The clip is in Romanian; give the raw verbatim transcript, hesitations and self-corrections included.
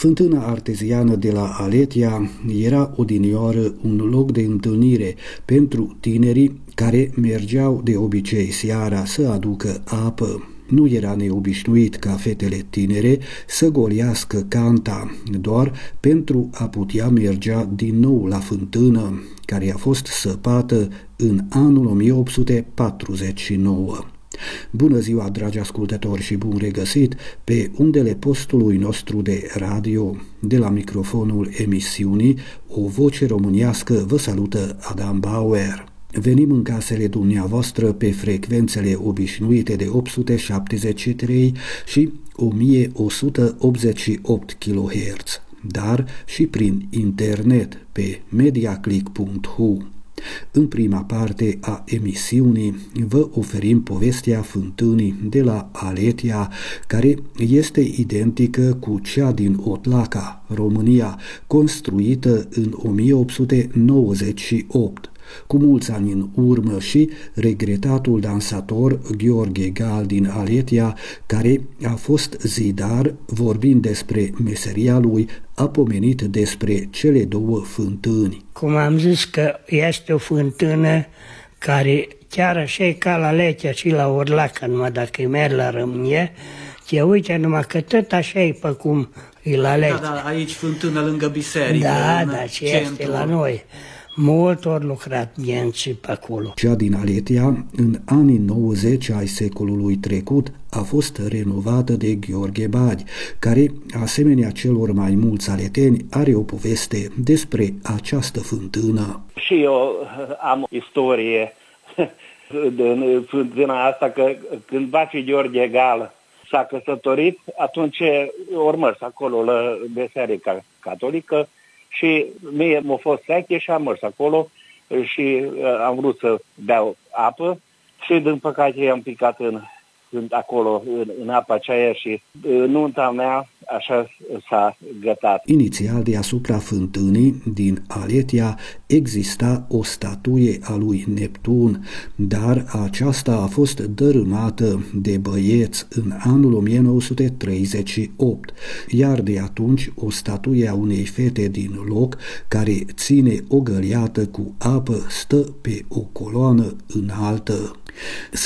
Fântâna arteziană de la Aletia era odinioară un loc de întâlnire pentru tinerii care mergeau de obicei seara să aducă apă. Nu era neobișnuit ca fetele tinere să golească canta doar pentru a putea mergea din nou la fântână, care a fost săpată în anul o mie opt sute patruzeci și nouă. Bună ziua, dragi ascultători, și bun regăsit pe undele postului nostru de radio. De la microfonul emisiunii O Voce Românească vă salută Adam Bauer. Venim în casele dumneavoastră pe frecvențele obișnuite de opt sute șaptezeci și trei și o mie o sută optzeci și opt kilohertz, dar și prin internet pe mediaclick punct h u. În prima parte a emisiunii vă oferim povestea fântânii de la Aletia, care este identică cu cea din Otlaca, România, construită în o mie opt sute nouăzeci și opt. Cu mulți ani în urmă și regretatul dansator Gheorghe Gal din Aletia, care a fost zidar, vorbind despre meseria lui, a pomenit despre cele două fântâni. Cum am zis că este o fântână care chiar așa e ca la Aletia și la Orlaca, numai dacă mergi la România, te uite numai că tot așa e pe cum e la Aletia. Da, da, aici fântână lângă biserică. Da, da, ce este la noi. Mult ori lucrat bienții pe acolo. Cea din Aletia, în anii nouăzeci ai secolului trecut, a fost renovată de Gheorghe Badi, care, asemenea celor mai mulți aleteni, are o poveste despre această fântână. Și eu am istorie din fântâna asta, că când Baci Gheorghe Gal s-a căsătorit, atunci ori mers acolo la biserica catolică, și mie m-a fost seache și am mers acolo și uh, am vrut să beau apă și din păcate am picat în, în, acolo în, în apa aceea și uh, nunta mea așa s-a gătat. Inițial deasupra fântânii din Aletia exista o statuie a lui Neptun, dar aceasta a fost dărâmată de băieți în anul o mie nouă sute treizeci și opt, iar de atunci o statuie a unei fete din loc care ține o găleată cu apă stă pe o coloană înaltă.